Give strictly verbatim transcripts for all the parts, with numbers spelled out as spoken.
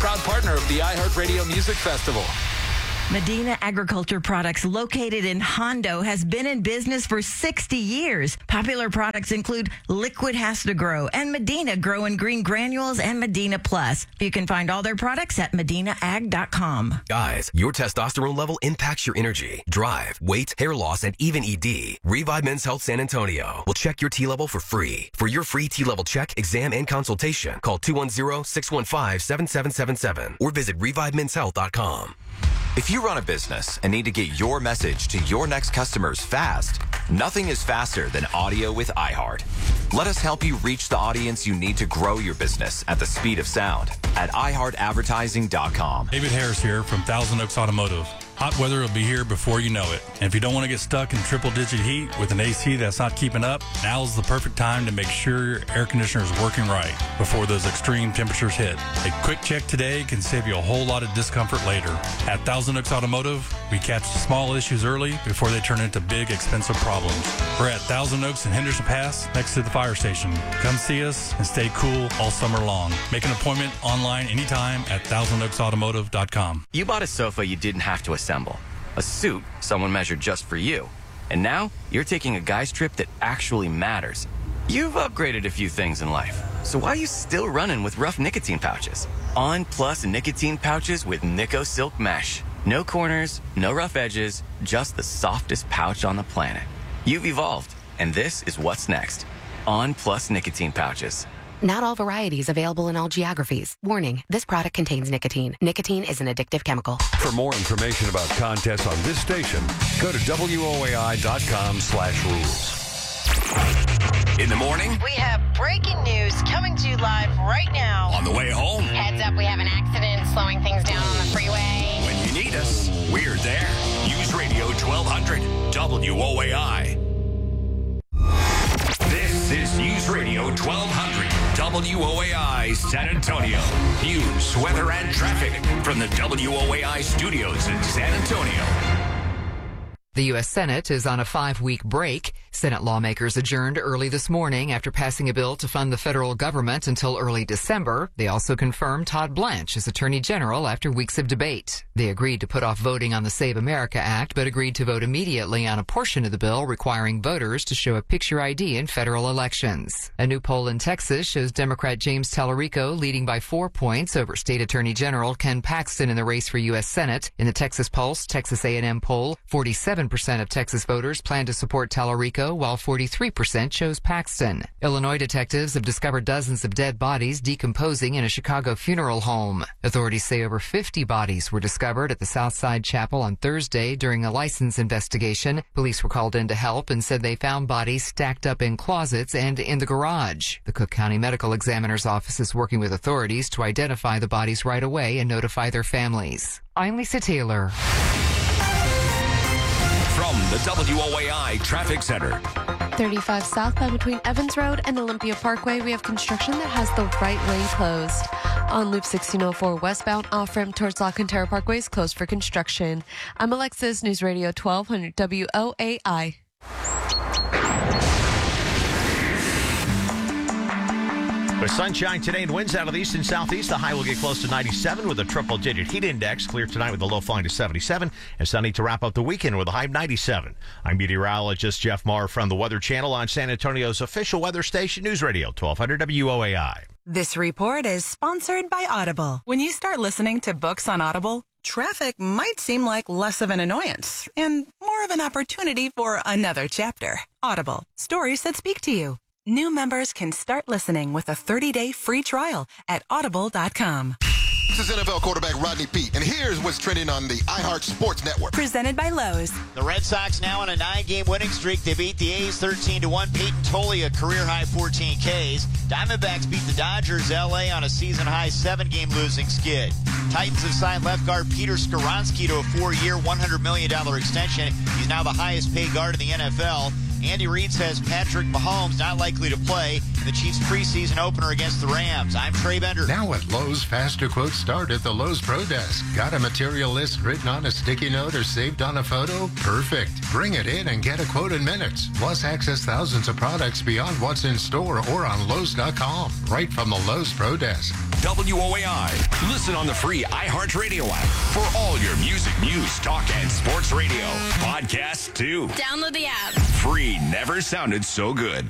proud partner of the iHeartRadio Music Festival. Medina Agriculture Products, located in Hondo, has been in business for sixty years. Popular products include Liquid Has to Grow and Medina Grow and Green Granules and Medina Plus. You can find all their products at medina ag dot com. Guys, your testosterone level impacts your energy, drive, weight, hair loss, and even E D. Revive Men's Health San Antonio will check your T-level for free. For your free T-level check, exam, and consultation, call two one zero, six one five, seven seven seven seven or visit revive mens health dot com. If you run a business and need to get your message to your next customers fast, nothing is faster than audio with iHeart. Let us help you reach the audience you need to grow your business at the speed of sound at i heart advertising dot com. David Harris here from Thousand Oaks Automotive. Hot weather will be here before you know it. And if you don't want to get stuck in triple-digit heat with an A C that's not keeping up, now's the perfect time to make sure your air conditioner is working right before those extreme temperatures hit. A quick check today can save you a whole lot of discomfort later. At Thousand Oaks Automotive, we catch the small issues early before they turn into big, expensive problems. We're at Thousand Oaks in Henderson Pass, next to the fire station. Come see us and stay cool all summer long. Make an appointment online anytime at thousand oaks automotive dot com. You bought a sofa you didn't have to assemble, a suit someone measured just for you, and now you're taking a guy's trip that actually matters. You've upgraded a few things in life, so why are you still running with rough nicotine pouches? On Plus nicotine pouches with Nico Silk Mesh. No corners, no rough edges, just the softest pouch on the planet. You've evolved, and this is what's next. On Plus nicotine pouches. Not all varieties available in all geographies. Warning, this product contains nicotine. Nicotine is an addictive chemical. For more information about contests on this station, go to W O A I dot com slash rules. In the morning, we have breaking news coming to you live right now. On the way home, heads up, we have an accident slowing things down on the freeway. When you need us, we're there. News Radio twelve hundred W O A I. This is News Radio twelve hundred W O A I San Antonio. News, weather, and traffic from the W O A I studios in San Antonio. The U S Senate is on a five-week break. Senate lawmakers adjourned early this morning after passing a bill to fund the federal government until early December. They also confirmed Todd Blanche as Attorney General after weeks of debate. They agreed to put off voting on the Save America Act, but agreed to vote immediately on a portion of the bill requiring voters to show a picture I D in federal elections. A new poll in Texas shows Democrat James Tallarico leading by four points over State Attorney General Ken Paxton in the race for U S Senate. In the Texas Pulse, Texas A and M poll, forty-seven percent of Texas voters plan to support Tallarico, while forty-three percent chose Paxton. Illinois detectives have discovered dozens of dead bodies decomposing in a Chicago funeral home. Authorities say over fifty bodies were discovered at the Southside Chapel on Thursday during a license investigation. Police were called in to help and said they found bodies stacked up in closets and in the garage. The Cook County Medical Examiner's Office is working with authorities to identify the bodies right away and notify their families. I'm Lisa Taylor. From the W O A I Traffic Center. thirty-five southbound between Evans Road and Olympia Parkway, we have construction that has the right lane closed. On Loop sixteen oh four westbound, off-ramp towards La Cantera Parkway is closed for construction. I'm Alexis, News Radio twelve hundred W O A I. With sunshine today and winds out of the east and southeast, the high will get close to ninety-seven with a triple-digit heat index. Clear tonight with a low falling to seventy-seven, and sunny to wrap up the weekend with a high of ninety-seven. I'm meteorologist Jeff Marr from the Weather Channel on San Antonio's official weather station, News Radio twelve hundred W O A I. This report is sponsored by Audible. When you start listening to books on Audible, traffic might seem like less of an annoyance and more of an opportunity for another chapter. Audible, stories that speak to you. New members can start listening with a thirty-day free trial at audible dot com. This is N F L quarterback Rodney Peete, and here's what's trending on the iHeart Sports Network. Presented by Lowe's. The Red Sox now on a nine-game winning streak. They beat the A's thirteen to one. Peyton Tolley a career-high fourteen Ks. Diamondbacks beat the Dodgers L A on a season-high seven-game losing skid. Titans have signed left guard Peter Skoronski to a four-year, one hundred million dollars extension. He's now the highest-paid guard in the N F L. Andy Reid says Patrick Mahomes not likely to play in the Chiefs' preseason opener against the Rams. I'm Trey Bender. Now at Lowe's, faster quotes start at the Lowe's Pro Desk. Got a material list written on a sticky note or saved on a photo? Perfect. Bring it in and get a quote in minutes. Plus, access thousands of products beyond what's in store or on Lowe's dot com. Right from the Lowe's Pro Desk. W O A I. Listen on the free iHeartRadio app for all your music, news, talk, and sports radio. Podcasts, too. Download the app. Free never sounded so good.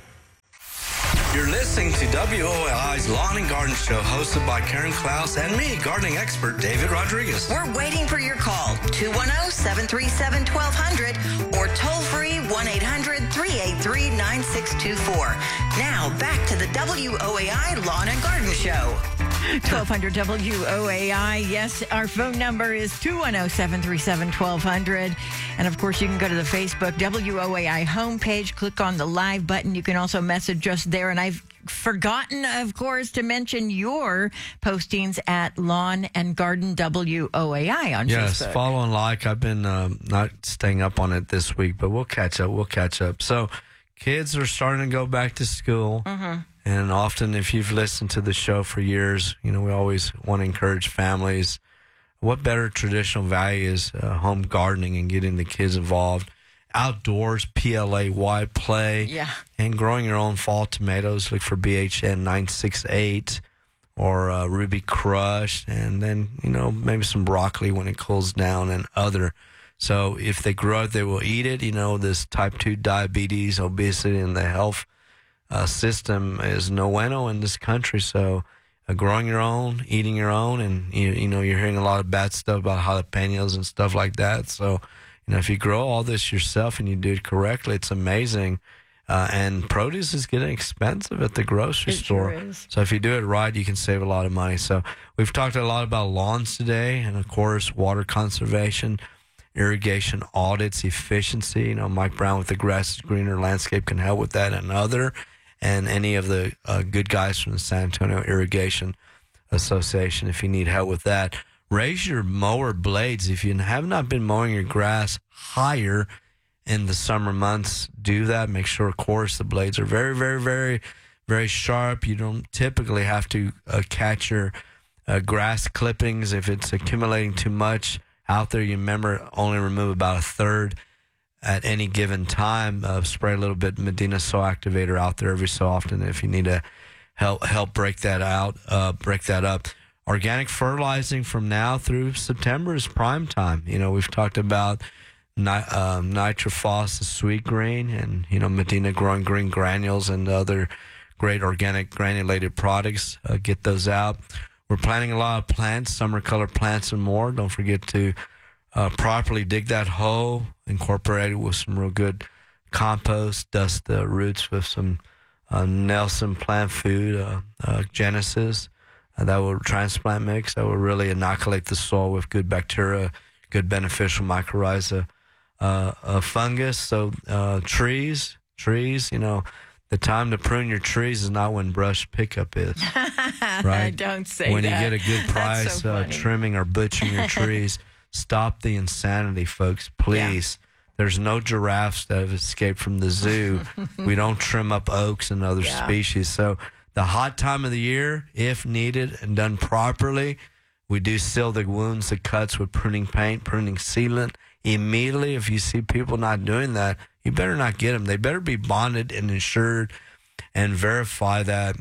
You're listening to W O A I's Lawn and Garden Show, hosted by Karen Klaus and me, gardening expert David Rodriguez. We're waiting for your call, two one zero, seven three seven, one two zero zero or toll free one eight hundred, three eight three, nine six two four. Now back to the W O A I Lawn and Garden Show. twelve hundred W O A I. Yes, our phone number is two one zero, seven three seven, one two zero zero. And, of course, you can go to the Facebook W O A I homepage, click on the live button. You can also message us there. And I've forgotten, of course, to mention your postings at Lawn and Garden W O A I on yes, Facebook. Yes, follow and like. I've been um, not staying up on it this week, but we'll catch up. We'll catch up. So kids are starting to go back to school. Mm-hmm. And often, if you've listened to the show for years, you know, we always want to encourage families. What better traditional value is uh, home gardening and getting the kids involved? Outdoors, P L A Y, play. Yeah. And growing your own fall tomatoes. Look for B H N nine six eight or uh, Ruby Crush. And then, you know, maybe some broccoli when it cools down and other. So if they grow it, they will eat it. You know, this type two diabetes, obesity, and the health Uh, system is no bueno in this country. So uh, growing your own, eating your own, and you, you know, you're hearing a lot of bad stuff about jalapenos and stuff like that. So, you know, if you grow all this yourself and you do it correctly, it's amazing. Uh, and produce is getting expensive at the grocery It store. sure is. So if you do it right, you can save a lot of money. So we've talked a lot about lawns today, and of course, water conservation, irrigation audits, efficiency. You know, Mike Brown with the Grass is Greener Landscape can help with that, and other. And any of the uh, good guys from the San Antonio Irrigation Association, if you need help with that. Raise your mower blades. If you have not been mowing your grass higher in the summer months, do that. Make sure, of course, the blades are very, very, very, very sharp. You don't typically have to uh, catch your uh, grass clippings. If it's accumulating too much out there, you remember only remove about a third at any given time. Uh, spray a little bit Medina Soil Activator out there every so often if you need to help help break that out, uh, break that up. Organic fertilizing from now through September is prime time. You know, we've talked about ni- um, Nitrophos, the sweet green, and, you know, Medina growing green granules and other great organic granulated products. Uh, get those out. We're planting a lot of plants, summer color plants and more. Don't forget to Uh, properly dig that hole, incorporate it with some real good compost, dust the roots with some uh, Nelson plant food, uh, uh, Genesis, uh, that will transplant mix, that will really inoculate the soil with good bacteria, good beneficial mycorrhiza uh, uh, fungus. So uh, trees, trees, you know, the time to prune your trees is not when brush pickup is, right? Don't say when that. you get a good price That's so uh, funny. trimming or butchering your trees. Stop the insanity, folks, please. Yeah. There's no giraffes that have escaped from the zoo. We don't trim up oaks and other Yeah. species. So the hot time of the year, if needed and done properly, we do seal the wounds, the cuts with pruning paint, pruning sealant. Immediately, if you see people not doing that, you better not get them. They better be bonded and insured and verify that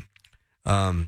um,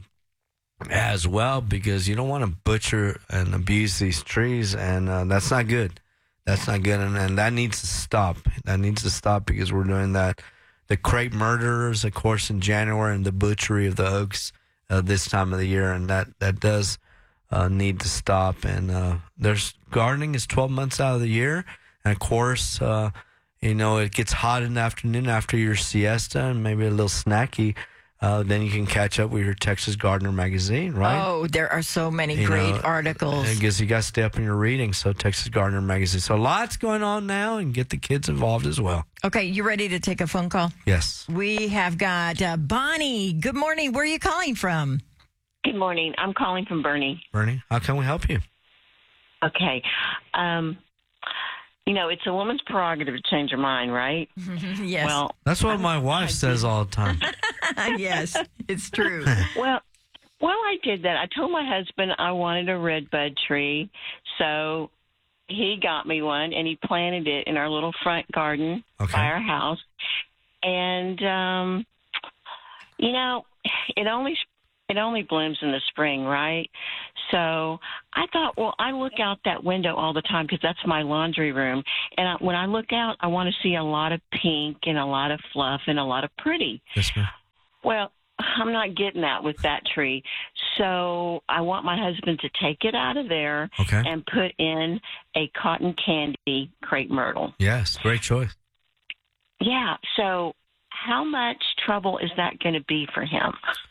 as well, because you don't want to butcher and abuse these trees, and uh, that's not good. That's not good, and, and that needs to stop. That needs to stop because we're doing that. The crepe murderers, of course, in January, and the butchery of the oaks uh, this time of the year, and that, that does uh, need to stop. And uh, there's gardening is twelve months out of the year, and of course, uh, you know, it gets hot in the afternoon after your siesta and maybe a little snacky. Uh, then you can catch up with your Texas Gardener magazine, right? Oh, there are so many You great know, articles. Because you got to stay up in your reading. So Texas Gardener magazine. So lots going on now, and get the kids involved as well. Okay, you ready to take a phone call? Yes. We have got uh, Bonnie. Good morning. Where are you calling from? Good morning. I'm calling from Bernie. Bernie, how can we help you? Okay. Um, you know, it's a woman's prerogative to change her mind, right? Yes. Well, That's what my wife says all the time. Yes, it's true. well, well, I did that. I told my husband I wanted a red bud tree, so he got me one, and he planted it in our little front garden Okay. by our house. And, um, you know, it only it only blooms in the spring, right? So I thought, well, I look out that window all the time because that's my laundry room. And I, when I look out, I want to see a lot of pink and a lot of fluff and a lot of pretty. Yes, ma'am. Well, I'm not getting that with that tree. So I want my husband to take it out of there okay. and put in a cotton candy crepe myrtle. Yes, great choice. Yeah. So how much trouble is that going to be for him?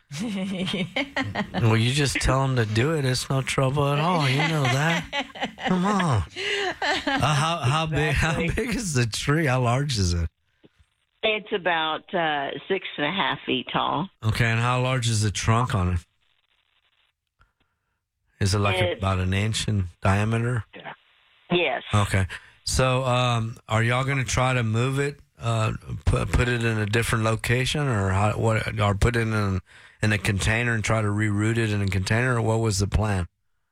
Well, you just tell him to do it. It's no trouble at all. You know that. Come on. Uh, how how exactly. big? How big is the tree? How large is it? It's about uh, six and a half feet tall. Okay, and how large is the trunk on it? Is it like it's, about an inch in diameter? Yes. Okay. So, um, are y'all going to try to move it, uh, put put it in a different location, or how, what? Or put it in in a container and try to reroute it in a container, or what was the plan?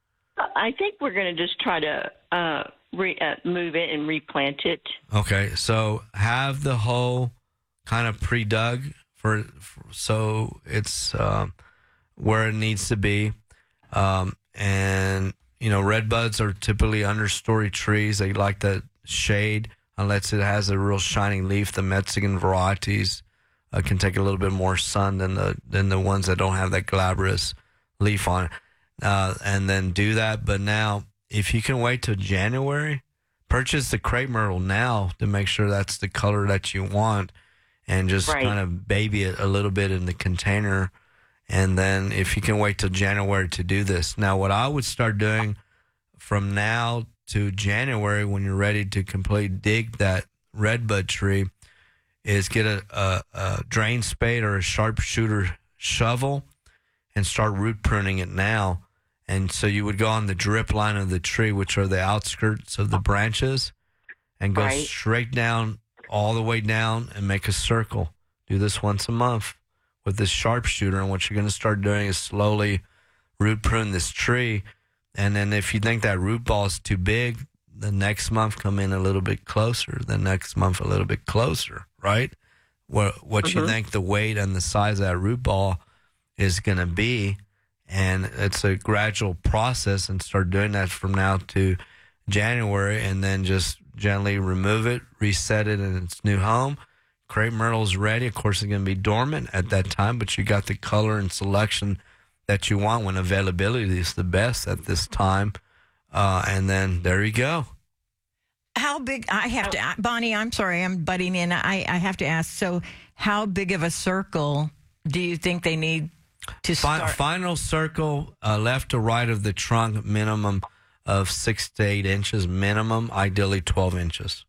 I think we're going to just try to uh, re, uh, move it and replant it. Okay, so have the hole kind of pre-dug for, for so it's um, where it needs to be, um, and you know redbuds are typically understory trees. They like the shade unless it has a real shining leaf. The Mexican varieties uh, can take a little bit more sun than the than the ones that don't have that glabrous leaf on it. Uh, and then do that. But now, if you can wait till January, purchase the crepe myrtle now to make sure that's the color that you want, and just right. kind of baby it a little bit in the container. And then if you can wait till January to do this. Now, what I would start doing from now to January, when you're ready to completely dig that redbud tree, is get a, a, a drain spade or a sharpshooter shovel and start root pruning it now. And so you would go on the drip line of the tree, which are the outskirts of the branches, and go right. straight down, all the way down, and make a circle. Do this once a month with this sharpshooter. And what you're going to start doing is slowly root prune this tree. And then if you think that root ball is too big, the next month come in a little bit closer, the next month a little bit closer, right? What, what mm-hmm. you think the weight and the size of that root ball is going to be. And it's a gradual process, and start doing that from now to January, and then just gently remove it, reset it in its new home. Crepe myrtle is ready. Of course, it's going to be dormant at that time, but you got the color and selection that you want when availability is the best at this time. Uh, and then there you go. How big, I have to, Bonnie, I'm sorry, I'm butting in. I, I have to ask, so how big of a circle do you think they need to start? Final circle, uh, left to right of the trunk, minimum of six to eight inches, minimum, ideally twelve inches.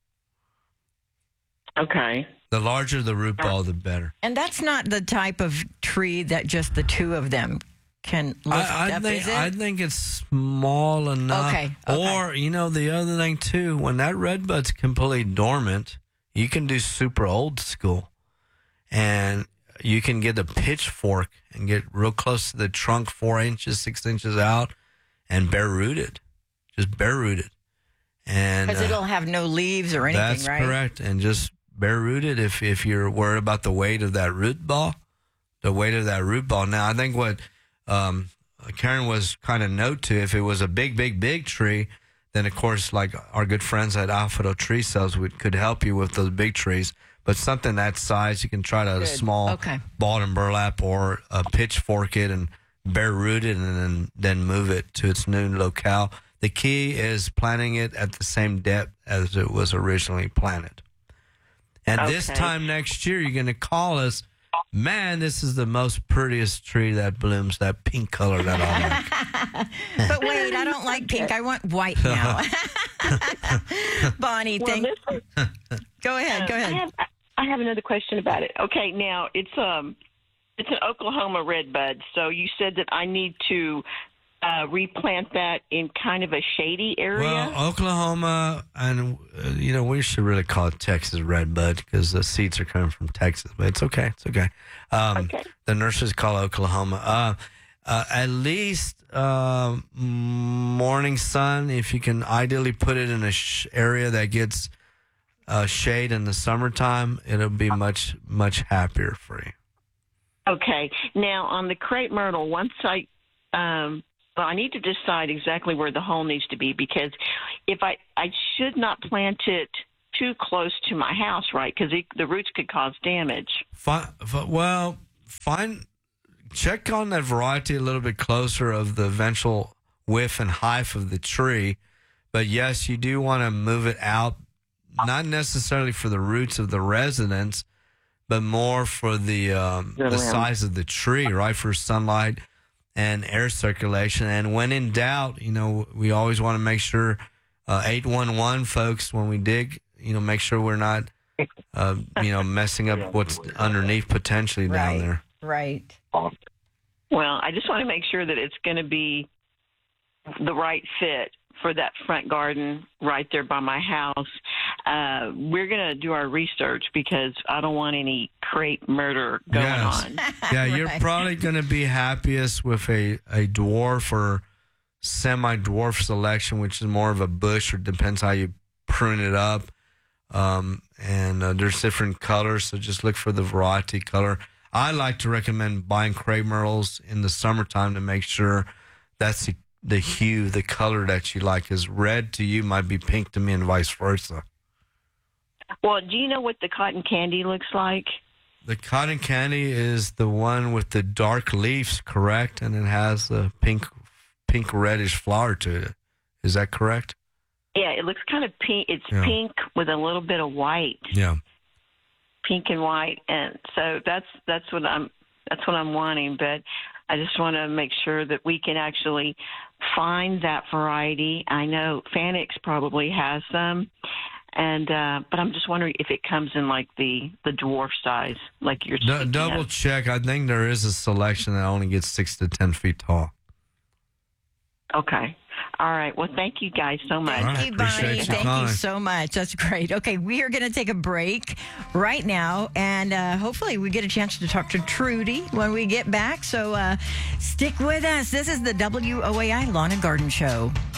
Okay. The larger the root ball, the better. And that's not the type of tree that just the two of them can lift I, I up, think, is it? I think it's small enough. Okay, okay. Or, you know, the other thing, too, when that redbud's completely dormant, you can do super old school. And you can get a pitchfork and get real close to the trunk, four inches, six inches out, and bare root it. Just bare root it. And because uh, it'll have no leaves or anything, that's right? That's correct. And just bare root it if, if you're worried about the weight of that root ball. The weight of that root ball. Now, I think what um, Karen was kind of note to, if it was a big, big, big tree, then, of course, like our good friends at Alpha Tree Sales would, could help you with those big trees. But something that size, you can try to Good. a small okay. balled and burlap or a pitchfork it and bare root it, and then, then move it to its new locale. The key is planting it at the same depth as it was originally planted. And okay. this time next year, you're going to call us, man, this is the most prettiest tree that blooms, that pink color that I like. But wait, I don't like pink. I want white now. Bonnie, well, thank you. Go ahead, go ahead. I have, I have another question about it. Okay, now, it's um, it's an Oklahoma redbud, so you said that I need to uh, replant that in kind of a shady area? Well, Oklahoma, and, uh, you know, we should really call it Texas redbud because the seeds are coming from Texas, but it's okay. It's okay. Um, okay. The nurses call it Oklahoma. Uh, uh, at least uh, morning sun, if you can ideally put it in a sh- area that gets uh, shade in the summertime, it'll be much, much happier for you. Okay. Now, on the crepe myrtle, once I, um, well, I need to decide exactly where the hole needs to be, because if I, I should not plant it too close to my house, right? Because the roots could cause damage. Fine, well, fine. Check on that variety a little bit closer of the eventual width and height of the tree. But yes, you do want to move it out, not necessarily for the roots of the residents, but more for the um, the size of the tree, right? For sunlight and air circulation. And when in doubt, you know, we always want to make sure, uh, eight one one folks, when we dig, you know, make sure we're not, uh, you know, messing up what's underneath potentially right. down there. Right. Well, I just want to make sure that it's going to be the right fit for that front garden right there by my house. Uh, we're going to do our research because I don't want any crepe murder going yes. on. Yeah, right. You're probably going to be happiest with a, a dwarf or semi-dwarf selection, which is more of a bush, or depends how you prune it up. Um, and uh, there's different colors, so just look for the variety color. I like to recommend buying crepe myrtles in the summertime to make sure that's the, the hue, the color that you like. Is red to you might be pink to me, and vice versa. Well, do you know what the cotton candy looks like? The cotton candy is the one with the dark leaves, correct? And it has a pink, pink reddish flower to it. Is that correct? Yeah, it looks kind of pink. It's Yeah. pink with a little bit of white. Yeah. Pink and white, and so that's that's what I'm that's what I'm wanting. But I just want to make sure that we can actually find that variety. I know Fanix probably has some, and uh, but I'm just wondering if it comes in like the, the dwarf size, like you're D- double of. check. I think there is a selection that only gets six to ten feet tall. Okay. All right. Well, thank you guys so much. Thank you, Bonnie. Thank you so much. That's great. Okay, we are going to take a break right now, and uh, hopefully we get a chance to talk to Trudy when we get back. So uh, stick with us. This is the W O A I Lawn and Garden Show.